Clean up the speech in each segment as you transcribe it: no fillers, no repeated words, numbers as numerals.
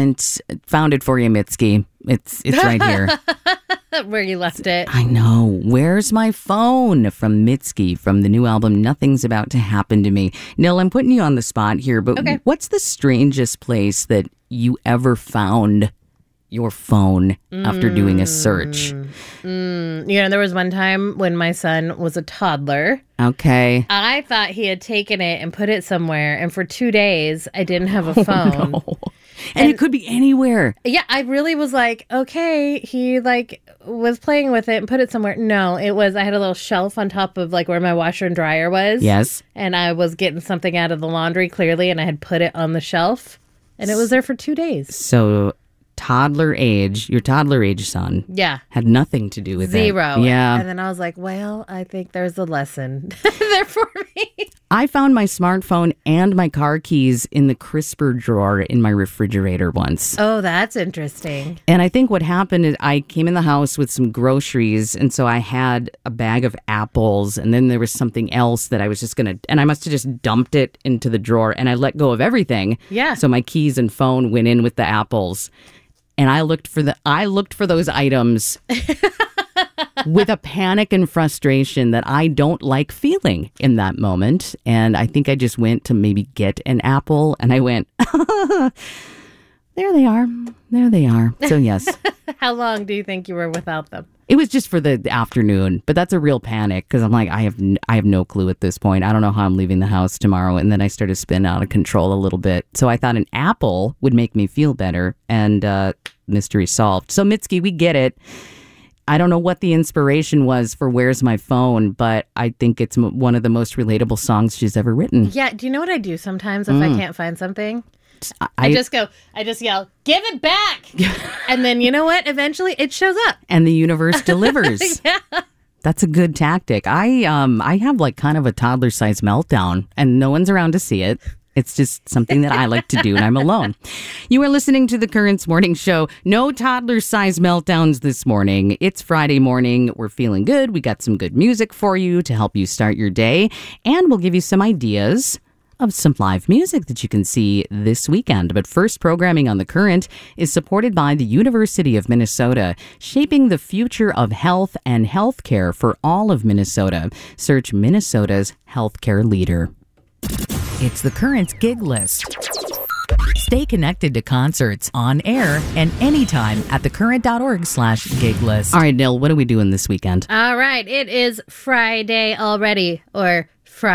haven't found it for you, Mitski. It's right here. Where you left it. I know. Where's my phone? From Mitski, from the new album, Nothing's About to Happen to Me. Nil, I'm putting you on the spot here, but What's the strangest place that you ever found your phone after doing a search? There was one time when my son was a toddler. Okay. I thought he had taken it and put it somewhere, and for 2 days, I didn't have a phone. No. And it could be anywhere. Yeah, I really was like, okay, he was playing with it and put it somewhere. No, I had a little shelf on top of where my washer and dryer was. Yes. And I was getting something out of the laundry, clearly, and I had put it on the shelf, and it was there for 2 days. So your toddler age son. Yeah. Had nothing to do with it. Zero. Yeah. And then I was like, well, I think there's a lesson there for me. I found my smartphone and my car keys in the crisper drawer in my refrigerator once. Oh, that's interesting. And I think what happened is I came in the house with some groceries, and so I had a bag of apples, and then there was something else that I was just and I must have just dumped it into the drawer, and I let go of everything. Yeah. So my keys and phone went in with the apples. And I looked for those items with a panic and frustration that I don't like feeling in that moment. And I think I just went to maybe get an apple, and I went, there they are. There they are. So yes. How long do you think you were without them? It was just for the afternoon, but that's a real panic because I'm like, I have no clue at this point. I don't know how I'm leaving the house tomorrow. And then I started spinning out of control a little bit. So I thought an apple would make me feel better, and mystery solved. So Mitski, we get it. I don't know what the inspiration was for Where's My Phone, but I think it's one of the most relatable songs she's ever written. Yeah. Do you know what I do sometimes if I can't find something? I just yell, give it back. And then you know what? Eventually it shows up. And the universe delivers. Yeah. That's a good tactic. I have kind of a toddler-sized meltdown, and no one's around to see it. It's just something that I like to do, and I'm alone. You are listening to the Currents Morning Show. No toddler-sized meltdowns this morning. It's Friday morning. We're feeling good. We got some good music for you to help you start your day, and we'll give you some ideas of some live music that you can see this weekend. But first, programming on The Current is supported by the University of Minnesota, shaping the future of health and healthcare for all of Minnesota. Search Minnesota's healthcare leader. It's The Current's gig list. Stay connected to concerts on air and anytime at thecurrent.org/gig list. All right, Nil, what are we doing this weekend? All right, it is Friday already, or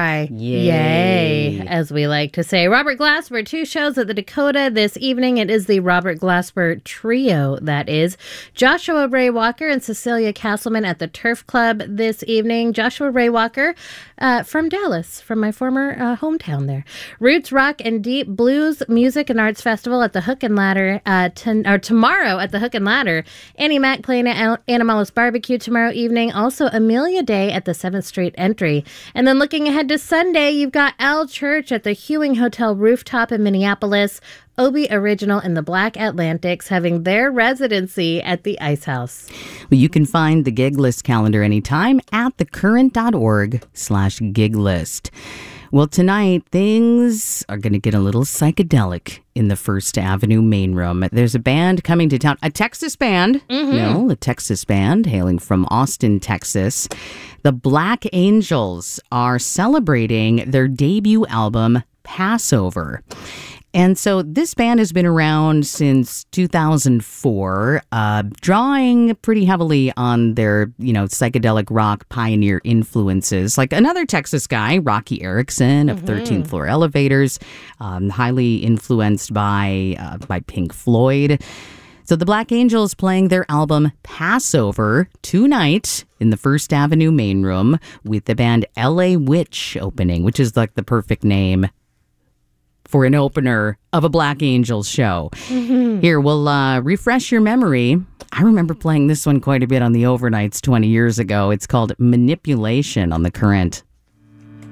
Yay, as we like to say. Robert Glasper, 2 shows at the Dakota this evening. It is the Robert Glasper Trio, that is. Joshua Ray Walker and Cecilia Castleman at the Turf Club this evening. Joshua Ray Walker from Dallas, from my former hometown there. Roots Rock and Deep Blues Music and Arts Festival at the Hook and Ladder, tomorrow at the Hook and Ladder. Annie Mac playing at Animalis Barbecue tomorrow evening. Also Amelia Day at the 7th Street Entry. And then looking ahead to Sunday, you've got Al Church at the Hewing Hotel rooftop in Minneapolis. Obie Original and the Black Atlantics having their residency at the Ice House. Well, you can find the gig list calendar anytime at thecurrent.org/gig list. Well, tonight, things are going to get a little psychedelic in the First Avenue main room. There's a band coming to town, a Texas band. No, a Texas band hailing from Austin, Texas. The Black Angels are celebrating their debut album, Passover. And so this band has been around since 2004, drawing pretty heavily on their, psychedelic rock pioneer influences, like another Texas guy, Rocky Erickson of 13th Floor Elevators, highly influenced by Pink Floyd. So the Black Angels playing their album Passover tonight in the First Avenue main room with the band LA Witch opening, which is like the perfect name for an opener of a Black Angels show. Here, we'll refresh your memory. I remember playing this one quite a bit on the overnights 20 years ago. It's called Manipulation on The Current.